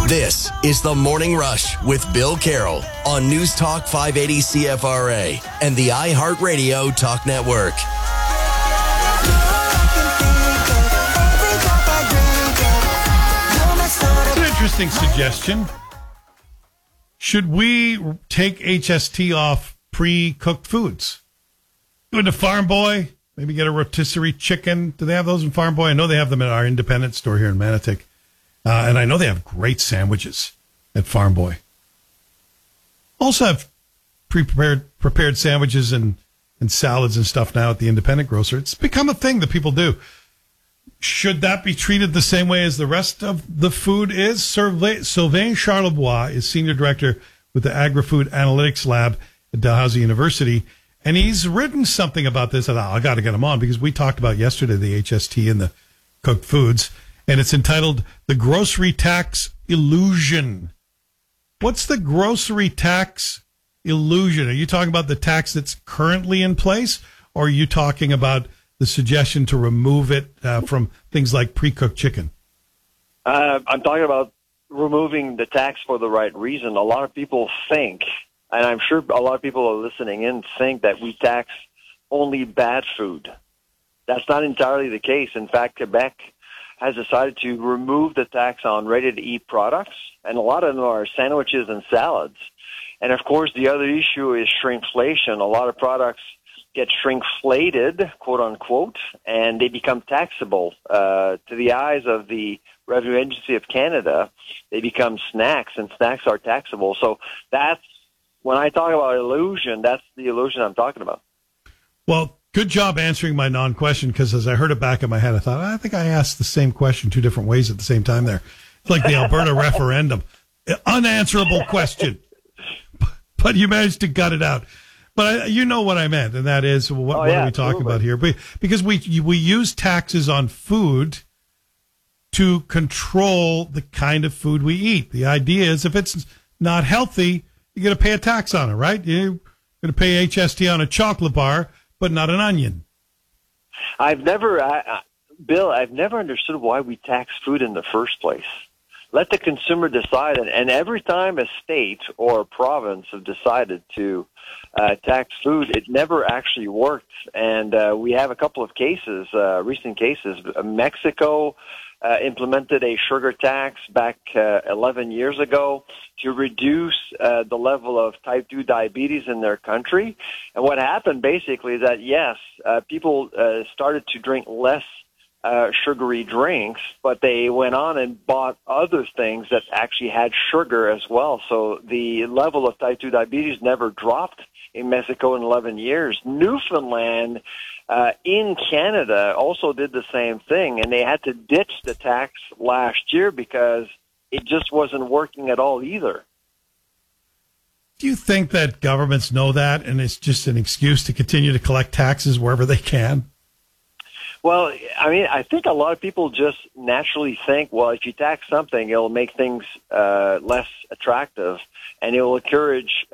This is The Morning Rush with Bill Carroll on News Talk 580 CFRA and the iHeartRadio Talk Network. It's an interesting suggestion. Should we take HST off pre-cooked foods? Go to Farm Boy, maybe get a rotisserie chicken. Do they have those in Farm Boy? I know they have them at our independent store here in Manotick. And I know they have great sandwiches at Farm Boy. Also have prepared sandwiches and salads and stuff now at the independent grocer. It's become a thing that people do. Should that be treated the same way as the rest of the food is? Sylvain Charlebois is Senior Director with the Agri-Food Analytics Lab at Dalhousie University. And he's written something about this. And I got to get him on because we talked about yesterday the HST and the cooked foods. And it's entitled The Grocery Tax Illusion. What's the grocery tax illusion? Are you talking about the tax that's currently in place? Or are you talking about the suggestion to remove it from things like pre-cooked chicken? I'm talking about removing the tax for the right reason. A lot of people think, and I'm sure a lot of people are listening in, think that we tax only bad food. That's not entirely the case. In fact, Quebec has decided to remove the tax on ready-to-eat products, and a lot of them are sandwiches and salads. And, of course, the other issue is shrinkflation. A lot of products get shrinkflated, quote-unquote, and they become taxable. To the eyes of the Revenue Agency of Canada, they become snacks, and snacks are taxable. So that's, when I talk about illusion, that's the illusion I'm talking about. Well, good job answering my non-question, because as I heard it back in my head, I thought, I think I asked the same question two different ways at the same time there. It's like the Alberta referendum. Unanswerable question. But you managed to gut it out. But you know what I meant, and that is, what are we talking about here? Because we use taxes on food to control the kind of food we eat. The idea is if it's not healthy, you're going to pay a tax on it, right? You're going to pay HST on a chocolate bar, but not an onion. Bill, I've never understood why we tax food in the first place. Let the consumer decide. And every time a state or a province have decided to tax food, it never actually worked. And we have a couple of cases, recent cases. Mexico implemented a sugar tax back 11 years ago to reduce the level of type 2 diabetes in their country. And what happened basically is that, yes, people started to drink less sugary drinks, but they went on and bought other things that actually had sugar as well. So the level of type 2 diabetes never dropped in Mexico in 11 years. Newfoundland in Canada also did the same thing, and they had to ditch the tax last year because it just wasn't working at all either. Do you think that governments know that, and it's just an excuse to continue to collect taxes wherever they can? Well, I mean, I think a lot of people just naturally think, well, if you tax something, it'll make things less attractive, and it will encourage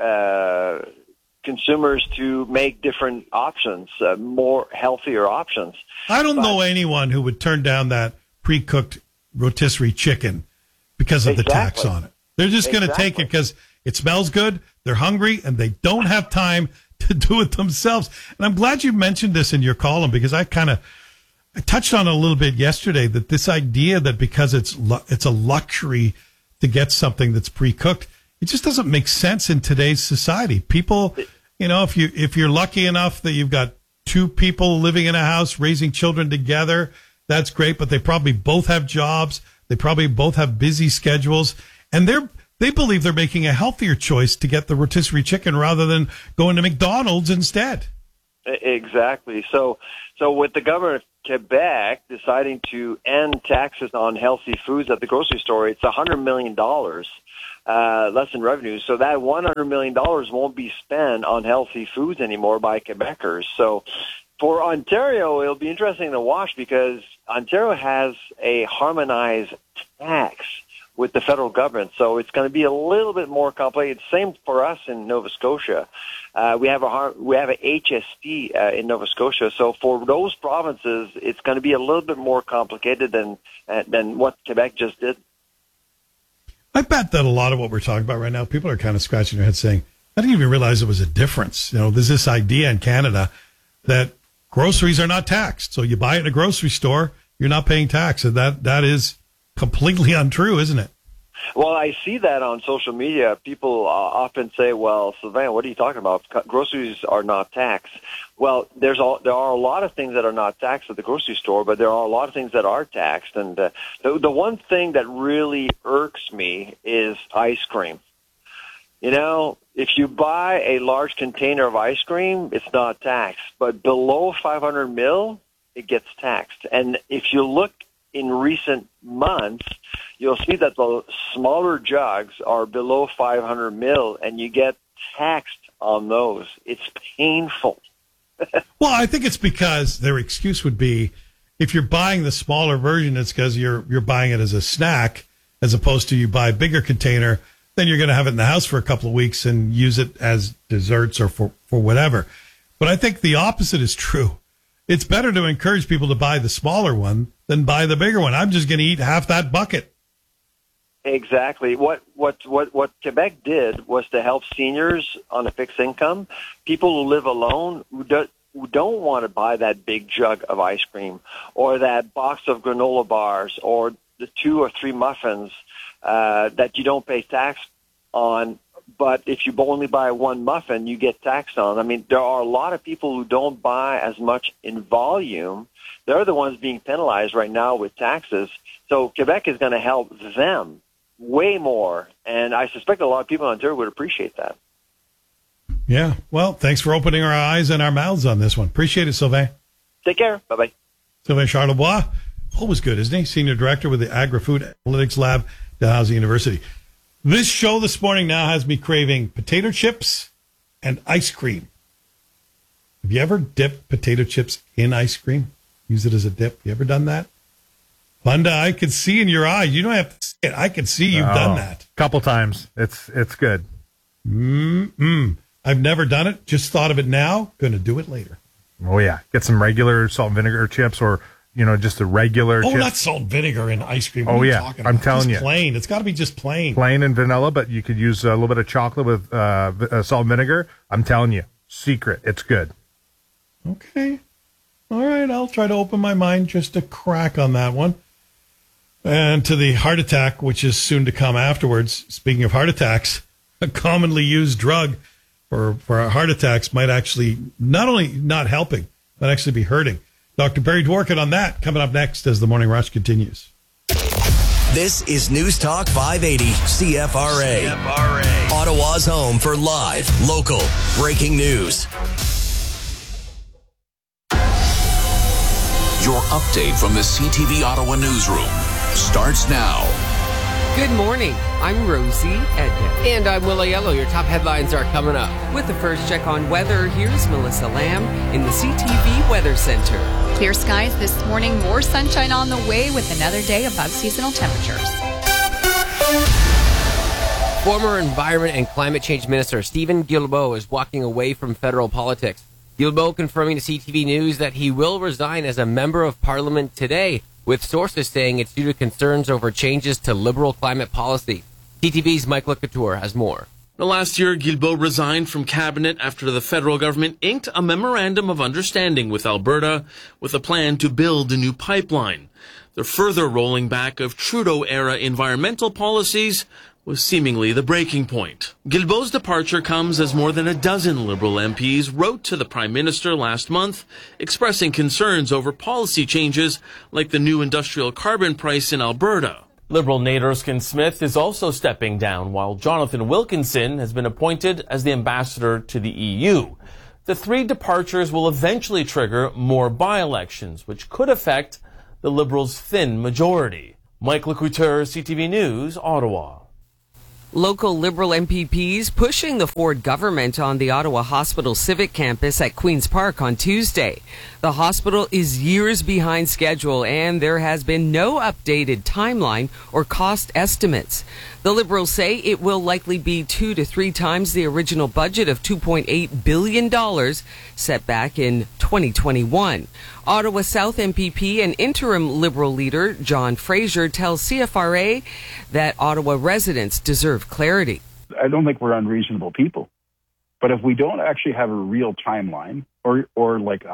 consumers to make different options, more healthier options. I don't know anyone who would turn down that pre-cooked rotisserie chicken because of the tax on it. They're just going to take it because it smells good, they're hungry, and they don't have time to do it themselves. And I'm glad you mentioned this in your column, because I touched on it a little bit yesterday, that this idea that because it's a luxury to get something that's pre-cooked, it just doesn't make sense in today's society. People, if you're lucky enough that you've got two people living in a house raising children together, that's great, but they probably both have jobs. They probably both have busy schedules, and they believe they're making a healthier choice to get the rotisserie chicken rather than going to McDonald's instead. Exactly. So with the government of Quebec deciding to end taxes on healthy foods at the grocery store, it's $100 million less in revenue. So that $100 million won't be spent on healthy foods anymore by Quebecers. So for Ontario, it'll be interesting to watch, because Ontario has a harmonized tax with the federal government. So it's going to be a little bit more complicated. Same for us in Nova Scotia. We have a HST in Nova Scotia. So for those provinces, it's going to be a little bit more complicated than what Quebec just did. I bet that a lot of what we're talking about right now, people are kind of scratching their heads saying, I didn't even realize there was a difference. There's this idea in Canada that groceries are not taxed. So you buy it in a grocery store, you're not paying tax. And that is completely untrue, isn't it? Well, I see that on social media. People often say, well, Sylvain, what are you talking about? Groceries are not taxed. Well, there are a lot of things that are not taxed at the grocery store, but there are a lot of things that are taxed. And the one thing that really irks me is ice cream. If you buy a large container of ice cream, it's not taxed. But below 500 mil, it gets taxed. And if you look in recent months, you'll see that the smaller jugs are below 500 mil, and you get taxed on those. It's painful. Well, I think it's because their excuse would be, if you're buying the smaller version, it's because you're buying it as a snack, as opposed to you buy a bigger container, then you're going to have it in the house for a couple of weeks and use it as desserts or for whatever. But I think the opposite is true. It's better to encourage people to buy the smaller one than buy the bigger one. I'm just going to eat half that bucket. Exactly. What Quebec did was to help seniors on a fixed income, people who live alone, who don't want to buy that big jug of ice cream or that box of granola bars or the 2 or 3 muffins that you don't pay tax on. But if you only buy one muffin, you get taxed on. I mean, there are a lot of people who don't buy as much in volume. They're the ones being penalized right now with taxes. So Quebec is going to help them way more. And I suspect a lot of people in Ontario would appreciate that. Yeah. Well, thanks for opening our eyes and our mouths on this one. Appreciate it, Sylvain. Take care. Bye-bye. Sylvain Charlebois. Always good, isn't he? Senior Director with the Agri-Food Analytics Lab, Dalhousie University. This show this morning now has me craving potato chips and ice cream. Have you ever dipped potato chips in ice cream? Use it as a dip. You ever done that? Funda, I can see in your eye. You don't have to say it. I can see you've done that. Couple times. It's good. I've never done it. Just thought of it now. Going to do it later. Oh, yeah. Get some regular salt and vinegar chips or, just a regular chip. Not salt and vinegar in ice cream. What are you talking about? I'm telling you. Plain. It's got to be just plain. Plain and vanilla, but you could use a little bit of chocolate with salt and vinegar. I'm telling you. Secret. It's good. Okay. All right. I'll try to open my mind just a crack on that one. And to the heart attack, which is soon to come afterwards. Speaking of heart attacks, a commonly used drug for heart attacks might actually not only not helping, but actually be hurting. Dr. Barry Dworkin on that coming up next as the Morning Rush continues. This is News Talk 580 CFRA. Ottawa's home for live, local, breaking news. Your update from the CTV Ottawa newsroom starts now. Good morning. I'm Rosie Edna. And I'm Willa Yellow. Your top headlines are coming up. With the first check on weather, here's Melissa Lamb in the CTV Weather Center. Clear skies this morning, more sunshine on the way with another day above seasonal temperatures. Former Environment and Climate Change Minister Stephen Guilbeault is walking away from federal politics. Guilbeault confirming to CTV News that he will resign as a member of Parliament today, with sources saying it's due to concerns over changes to Liberal climate policy. CTV's Mike LeCouture has more. Last year, Guilbeault resigned from cabinet after the federal government inked a memorandum of understanding with Alberta with a plan to build a new pipeline. The further rolling back of Trudeau-era environmental policies was seemingly the breaking point. Guilbeault's departure comes as more than a dozen Liberal MPs wrote to the Prime Minister last month, expressing concerns over policy changes like the new industrial carbon price in Alberta. Liberal Nate Erskine-Smith is also stepping down, while Jonathan Wilkinson has been appointed as the ambassador to the EU. The 3 departures will eventually trigger more by-elections, which could affect the Liberals' thin majority. Mike LeCouture, CTV News, Ottawa. Local Liberal MPPs pushing the Ford government on the Ottawa Hospital Civic Campus at Queen's Park on Tuesday. The hospital is years behind schedule and there has been no updated timeline or cost estimates. The Liberals say it will likely be 2 to 3 times the original budget of $2.8 billion set back in 2021. Ottawa South MPP and interim Liberal leader John Fraser tells CFRA that Ottawa residents deserve clarity. I don't think we're unreasonable people, but if we don't actually have a real timeline or like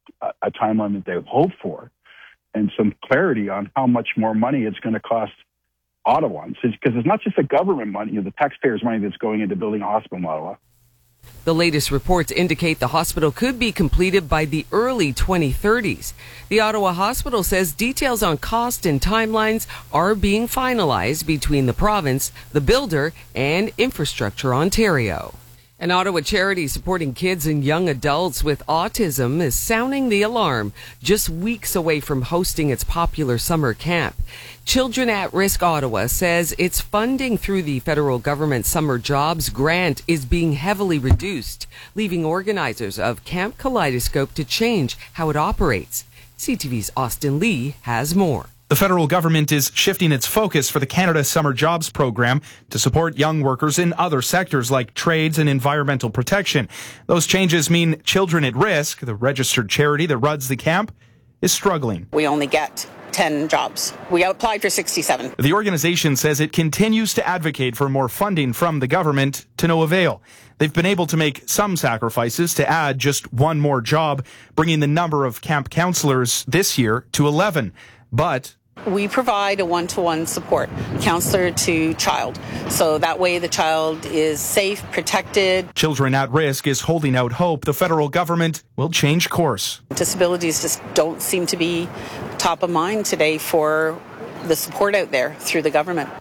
a timeline that they hope for, and some clarity on how much more money it's going to cost Ottawans, because it's not just the government money, the taxpayers' money that's going into building a hospital in Ottawa. The latest reports indicate the hospital could be completed by the early 2030s. The Ottawa Hospital says details on cost and timelines are being finalized between the province, the builder, and Infrastructure Ontario. An Ottawa charity supporting kids and young adults with autism is sounding the alarm just weeks away from hosting its popular summer camp. Children at Risk Ottawa says its funding through the federal government summer jobs grant is being heavily reduced, leaving organizers of Camp Kaleidoscope to change how it operates. CTV's Austin Lee has more. The federal government is shifting its focus for the Canada Summer Jobs Program to support young workers in other sectors like trades and environmental protection. Those changes mean Children at Risk, the registered charity that runs the camp, is struggling. We only get 10 jobs. We applied for 67. The organization says it continues to advocate for more funding from the government to no avail. They've been able to make some sacrifices to add just one more job, bringing the number of camp counselors this year to 11. But we provide a one-to-one support, counselor to child. So that way the child is safe, protected. Children at Risk is holding out hope the federal government will change course. Disabilities just don't seem to be top of mind today for the support out there through the government.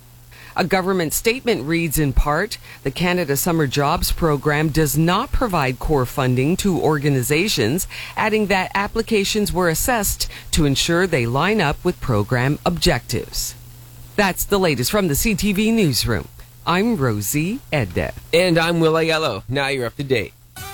A government statement reads in part, the Canada Summer Jobs Program does not provide core funding to organizations, adding that applications were assessed to ensure they line up with program objectives. That's the latest from the CTV Newsroom. I'm Rosie Edda. And I'm Will Aiello. Now you're up to date.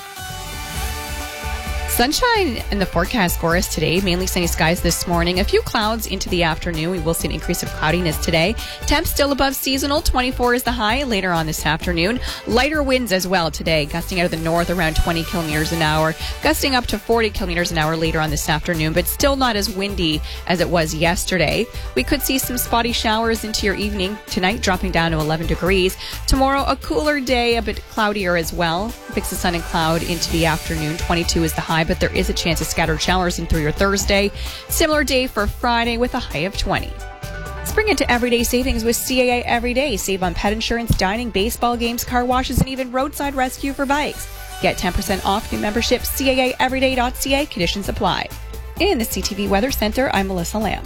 Sunshine in the forecast for us today. Mainly sunny skies this morning. A few clouds into the afternoon. We will see an increase of cloudiness today. Temps still above seasonal. 24 is the high later on this afternoon. Lighter winds as well today, gusting out of the north around 20 kilometers an hour, gusting up to 40 kilometers an hour later on this afternoon, but still not as windy as it was yesterday. We could see some spotty showers into your evening tonight, dropping down to 11 degrees. Tomorrow, a cooler day, a bit cloudier as well. Mix of sun and cloud into the afternoon. 22 is the high, but there is a chance of scattered showers in through your Thursday. Similar day for Friday with a high of 20. Spring into everyday savings with CAA Every Day. Save on pet insurance, dining, baseball games, car washes, and even roadside rescue for bikes. Get 10% off new membership. CAAeveryday.ca. Conditions apply. In the CTV Weather Center, I'm Melissa Lamb.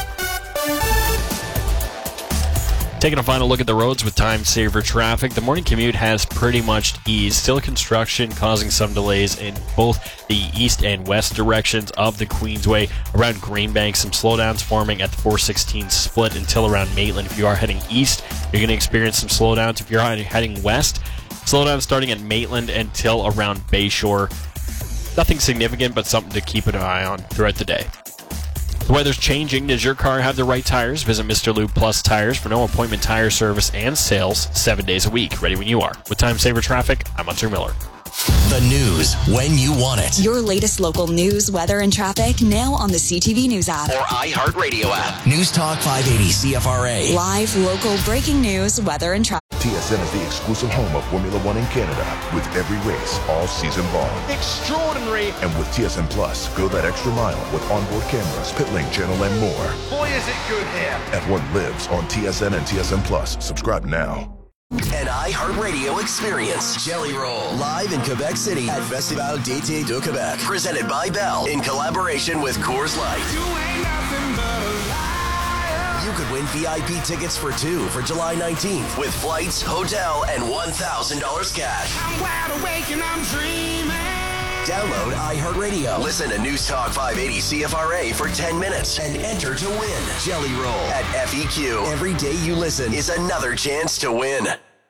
Taking a final look at the roads with time-saver traffic. The morning commute has pretty much eased. Still construction causing some delays in both the east and west directions of the Queensway. Around Greenbank, some slowdowns forming at the 416 split until around Maitland. If you are heading east, you're going to experience some slowdowns. If you're heading west, slowdowns starting at Maitland until around Bayshore. Nothing significant, but something to keep an eye on throughout the day. The weather's changing. Does your car have the right tires? Visit Mr. Lube Plus Tires for no appointment tire service and sales 7 days a week. Ready when you are. With Time Saver Traffic, I'm Hunter Miller. The news when you want it. Your latest local news, weather, and traffic now on the CTV News app. Or iHeartRadio app. News Talk 580 CFRA. Live, local, breaking news, weather, and traffic. TSN is the exclusive home of Formula One in Canada, with every race all season long. Extraordinary! And with TSN Plus, go that extra mile with onboard cameras, pit lane channel, and more. Boy, is it good here! F1 lives on TSN and TSN Plus. Subscribe now. An iHeartRadio experience. Jelly Roll, live in Quebec City at Festival d'été de Québec. Presented by Bell in collaboration with Coors Light. You could win VIP tickets for two for July 19th with flights, hotel, and $1,000 cash. I'm wide awake and I'm dreaming. Download iHeartRadio. Listen to News Talk 580 CFRA for 10 minutes and enter to win. Jelly Roll at FEQ. Every day you listen is another chance to win.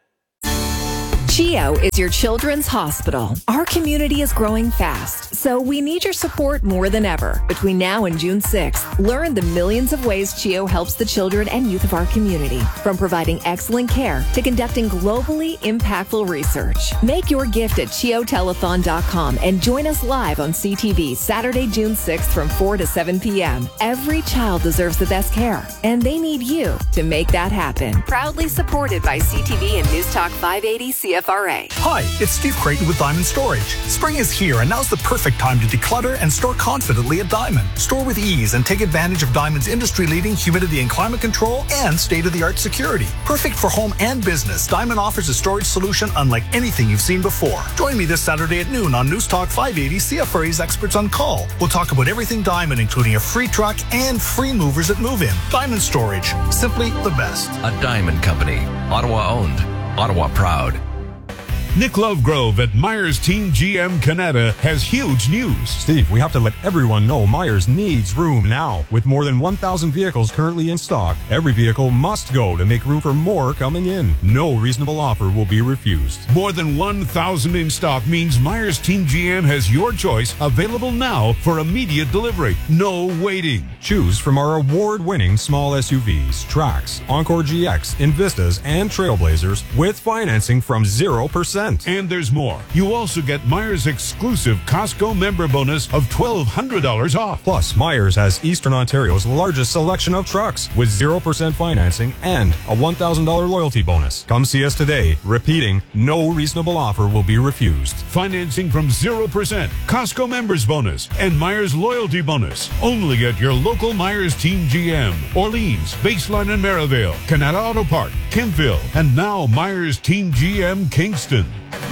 CHEO is your children's hospital. Our community is growing fast, so we need your support more than ever. Between now and June 6th, learn the millions of ways CHEO helps the children and youth of our community, from providing excellent care to conducting globally impactful research. Make your gift at CHEOtelethon.com and join us live on CTV Saturday, June 6th from 4 to 7 p.m. Every child deserves the best care, and they need you to make that happen. Proudly supported by CTV and News Talk 580 CFRA. Hi, it's Steve Creighton with Diamond Storage. Spring is here, and now's the perfect time to declutter and store confidently at Diamond. Store with ease and take advantage of Diamond's industry-leading humidity and climate control and state-of-the-art security. Perfect for home and business, Diamond offers a storage solution unlike anything you've seen before. Join me this Saturday at noon on News Talk 580 CFRA's Experts on Call. We'll talk about everything Diamond, including a free truck and free movers at move-in. Diamond Storage, simply the best. A Diamond Company, Ottawa owned, Ottawa proud. Nick Lovegrove at Myers Team GM Canada has huge news. Steve, we have to let everyone know Myers needs room now. With more than 1,000 vehicles currently in stock, every vehicle must go to make room for more coming in. No reasonable offer will be refused. More than 1,000 in stock means Myers Team GM has your choice available now for immediate delivery. No waiting. Choose from our award-winning small SUVs, Trax, Encore GX, Invistas, and Trailblazers with financing from 0%. And there's more. You also get Myers' exclusive Costco member bonus of $1,200 off. Plus, Myers has Eastern Ontario's largest selection of trucks with 0% financing and a $1,000 loyalty bonus. Come see us today. Repeating, no reasonable offer will be refused. Financing from 0%, Costco members bonus, and Myers loyalty bonus. Only at your local Myers Team GM. Orleans, Baseline and Merivale, Canada Auto Park, Kempville, and now Myers Team GM Kingston.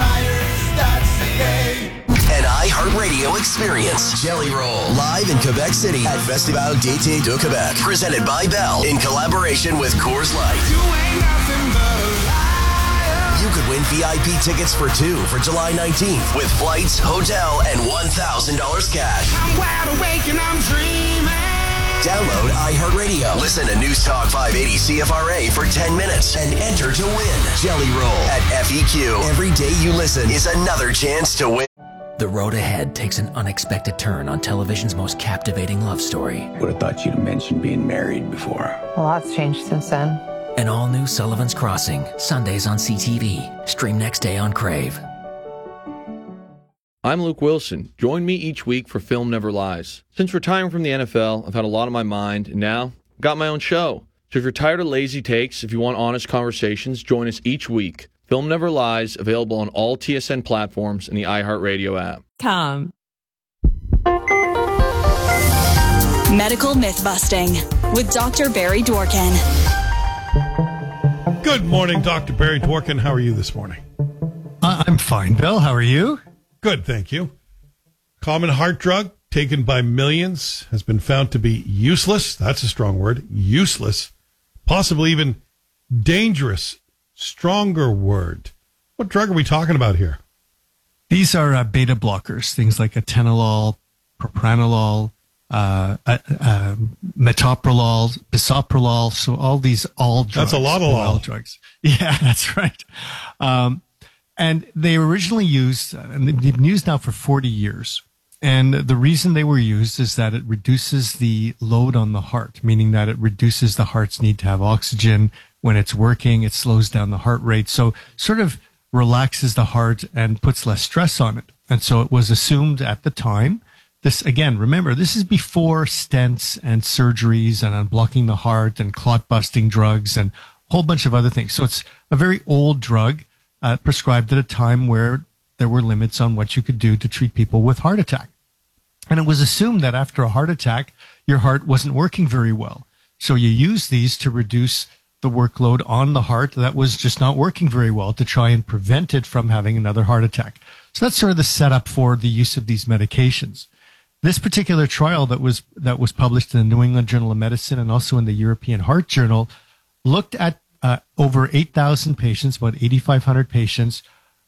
An iHeartRadio experience. Jelly Roll. Live in Quebec City at Festival d'été de Québec. Presented by Bell in collaboration with Coors Light. You could win VIP tickets for two for July 19th with flights, hotel, and $1,000 cash. I'm wide awake and I'm dreaming. Download iHeartRadio. Listen to News Talk 580 CFRA for 10 minutes and enter to win. Jelly Roll at FEQ. Every day you listen is another chance to win. The road ahead takes an unexpected turn on television's most captivating love story. Would have thought you'd have mentioned being married before. A lot's changed since then. An all-new Sullivan's Crossing, Sundays on CTV. Stream next day on Crave. I'm Luke Wilson. Join me each week for Film Never Lies. Since retiring from the NFL, I've had a lot on my mind, and now I've got my own show. So if you're tired of lazy takes, if you want honest conversations, join us each week. Film Never Lies, available on all TSN platforms and the iHeartRadio app. Come. Medical Myth Busting with Dr. Barry Dworkin. Good morning, Dr. Barry Dworkin. How are you this morning? I'm fine, Bill. How are you? Good, thank you. Common heart drug taken by millions has been found to be useless. That's a strong word. Useless. Possibly even dangerous. Stronger word. What drug are we talking about here? These are beta blockers, things like atenolol, propranolol, metoprolol, bisoprolol. So all these drugs. That's a lot of all drugs. Yeah, that's right. And they were originally used, and they've been used now for 40 years. And the reason they were used is that it reduces the load on the heart, meaning that it reduces the heart's need to have oxygen. When it's working, it slows down the heart rate. So sort of relaxes the heart and puts less stress on it. And so it was assumed at the time. This, again, remember, this is before stents and surgeries and unblocking the heart and clot-busting drugs and a whole bunch of other things. So it's a very old drug. Prescribed at a time where there were limits on what you could do to treat people with heart attack. And it was assumed that after a heart attack, your heart wasn't working very well. So you use these to reduce the workload on the heart that was just not working very well to try and prevent it from having another heart attack. So that's sort of the setup for the use of these medications. This particular trial that was published in the New England Journal of Medicine and also in the European Heart Journal looked at over 8,000 patients, about 8,500 patients,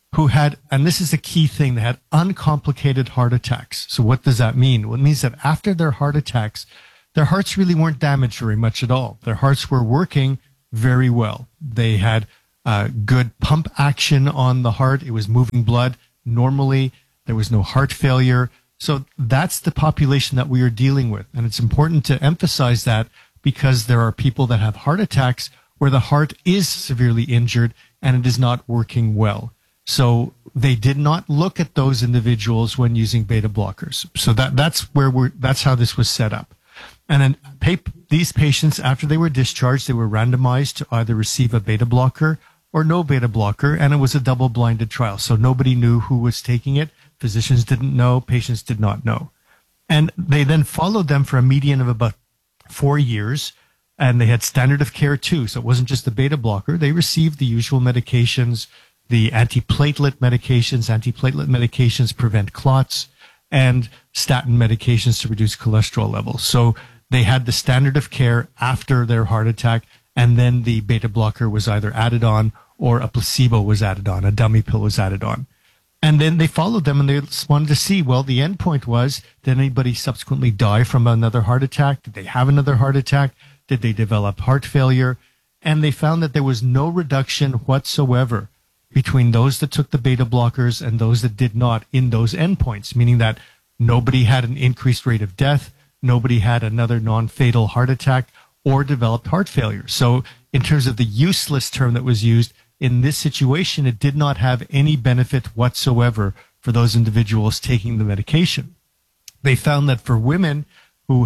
who had, and this is the key thing, they had uncomplicated heart attacks. So what does that mean? Well, it means that after their heart attacks, their hearts really weren't damaged very much at all. Their hearts were working very well. They had good pump action on the heart. It was moving blood normally. There was no heart failure. So that's the population that we are dealing with. And it's important to emphasize that because there are people that have heart attacks where the heart is severely injured and it is not working well. So they did not look at those individuals when using beta blockers. So that's how this was set up. And then these patients, after they were discharged, they were randomized to either receive a beta blocker or no beta blocker, and it was a double-blinded trial. So nobody knew who was taking it. Physicians didn't know. Patients did not know. And they then followed them for a median of about 4 years, and they had standard of care too. So it wasn't just the beta blocker. They received the usual medications, the antiplatelet medications prevent clots, and statin medications to reduce cholesterol levels. So they had the standard of care after their heart attack, and then the beta blocker was either added on or a placebo was added on, a dummy pill was added on. And then they followed them and they wanted to see, well, the end point was, did anybody subsequently die from another heart attack? Did they have another heart attack? Did they develop heart failure? And they found that there was no reduction whatsoever between those that took the beta blockers and those that did not in those endpoints, meaning that nobody had an increased rate of death, nobody had another non-fatal heart attack or developed heart failure. So in terms of the useless term that was used, in this situation, it did not have any benefit whatsoever for those individuals taking the medication. They found that for women who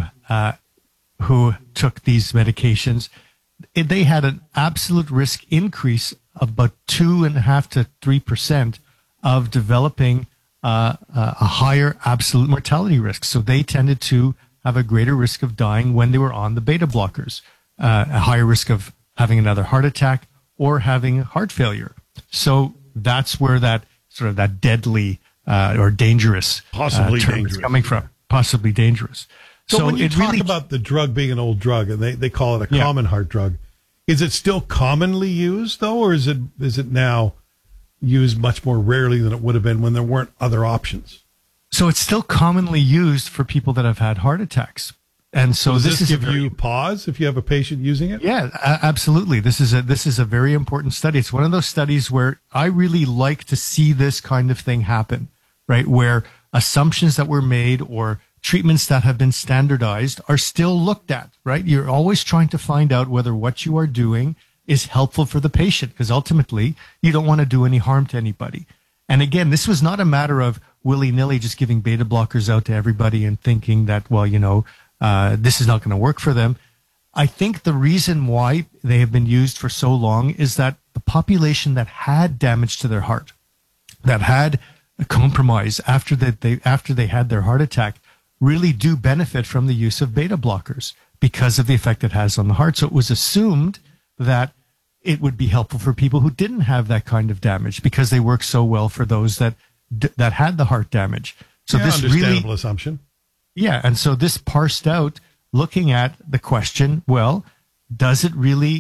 took these medications, they had an absolute risk increase of about 2.5% to 3% of developing a higher absolute mortality risk. So they tended to have a greater risk of dying when they were on the beta blockers, a higher risk of having another heart attack or having heart failure. So that's where that sort of that deadly or dangerous possibly term dangerous is coming from. Possibly dangerous. So when you talk about the drug being an old drug, and they call it a common heart drug, is it still commonly used though, or is it now used much more rarely than it would have been when there weren't other options? So it's still commonly used for people that have had heart attacks. And so does this is give you pause if you have a patient using it? Yeah, absolutely. This is a very important study. It's one of those studies where I really like to see this kind of thing happen, right? Where assumptions that were made or treatments that have been standardized are still looked at, right? You're always trying to find out whether what you are doing is helpful for the patient, because ultimately you don't want to do any harm to anybody. And again, this was not a matter of willy-nilly just giving beta blockers out to everybody and thinking that, well, this is not going to work for them. I think the reason why they have been used for so long is that the population that had damage to their heart, that had a compromise after they had their heart attack, really do benefit from the use of beta blockers because of the effect it has on the heart. So it was assumed that it would be helpful for people who didn't have that kind of damage because they work so well for those that had the heart damage. So this understandable assumption. Yeah, and so this parsed out looking at the question, well, does this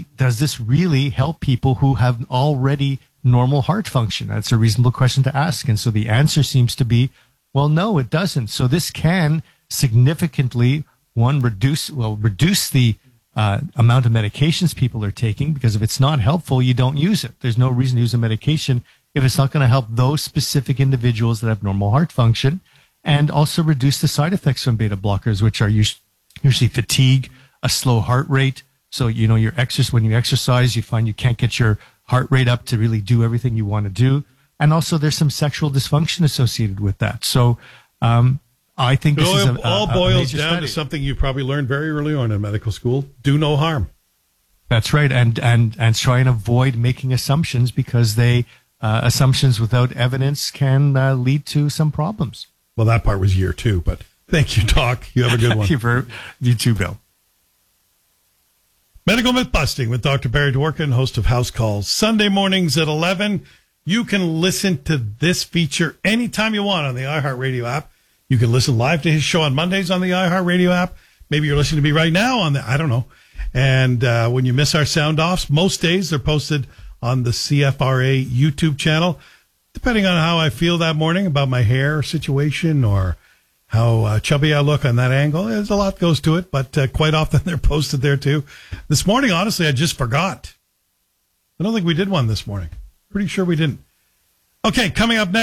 really help people who have already normal heart function? That's a reasonable question to ask. And so the answer seems to be, well, no, it doesn't. So this can significantly, reduce the amount of medications people are taking, because if it's not helpful, you don't use it. There's no reason to use a medication if it's not going to help those specific individuals that have normal heart function, and also reduce the side effects from beta blockers, which are usually fatigue, a slow heart rate. So, when you exercise, you find you can't get your heart rate up to really do everything you want to do. And also there's some sexual dysfunction associated with that. So, I think this is all boils down study to something you probably learned very early on in medical school: do no harm. That's right, and try and avoid making assumptions, because assumptions without evidence can lead to some problems. Well, that part was year 2, but thank you, Doc. You have a good one. You too, Bill. Medical Myth Busting with Dr. Barry Dworkin, host of House Calls, Sunday mornings at 11. You can listen to this feature anytime you want on the iHeartRadio app. You can listen live to his show on Mondays on the iHeartRadio app. Maybe you're listening to me right now I don't know. And when you miss our sound offs, most days they're posted on the CFRA YouTube channel. depending on how I feel that morning about my hair situation or how chubby I look on that angle. There's a lot goes to it, but quite often they're posted there too. This morning, honestly, I just forgot. I don't think we did one this morning. Pretty sure we didn't. Okay, coming up next.